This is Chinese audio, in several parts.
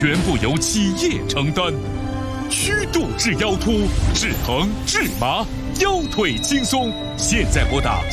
全部由企业承担。曲度治腰突，治疼治麻，腰腿轻松。现在拨打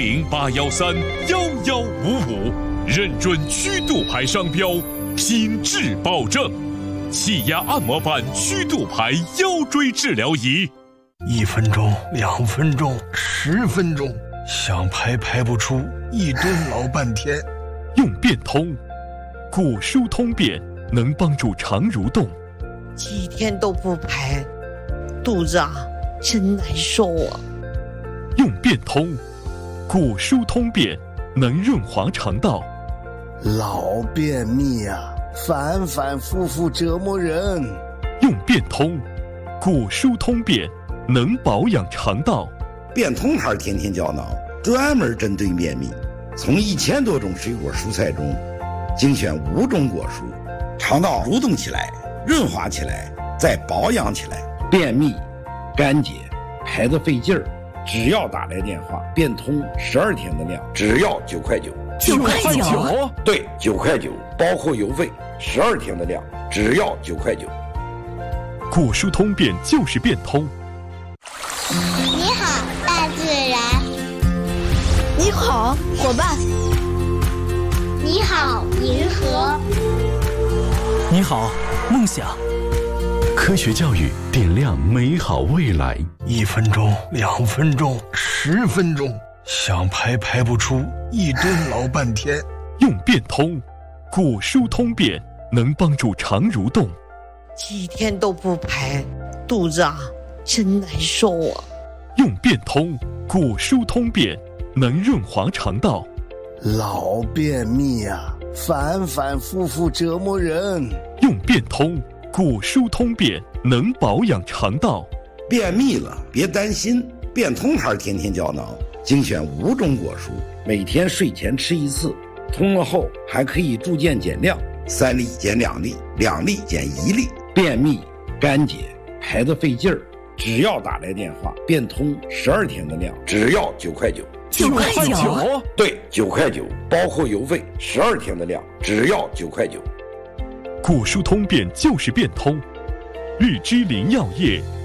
400-813-1155，认准曲度牌商标，品质保证。气压按摩板曲度牌腰椎治疗仪 ，1分钟、2分钟、10分钟，想排排不出，一蹲老半天。 用变通，骨疏通便能帮助肠蠕动。 几天都不排，肚子真难受啊。 用变通，骨疏通便能润滑肠道。 老便秘反反复复折磨人。 用变通，骨疏通便能保养肠道。 变通牌天天胶囊专门针对便秘，从1000多种水果蔬菜中精选5种果蔬，肠道蠕动起来，润滑起来，再保养起来。便秘、干结、排得费劲儿，只要打来电话，变通12天的量，只要9块9。 9块9？ 对，9块9，包括邮费，12天的量，只要9块9。 骨疏通便就是变通。 你好，大自然。 你好，伙伴。 你好，银河。 你好，梦想。 科学教育点亮美好未来。 1分钟、2分钟、10分钟，想排排不出，一蹲老半天。 用变通，骨疏通便能帮助肠蠕动。 几天都不排，肚子真难受啊。 用变通，骨疏通便能润滑肠道。 老便秘反反复复折磨人。 用变通，骨疏通便能保养肠道。 便秘了别担心，变通牌天天胶囊精选5种果蔬，每天睡前吃1次，通了后还可以逐渐减量，3粒减2粒，2粒减1粒。便秘、干结、排得费劲儿，只要打来电话，变通12天的量，只要9块9。 9块9？ 对，9块9，包括邮费，12天的量，只要9块9。 骨疏通便就是变通。日之林药业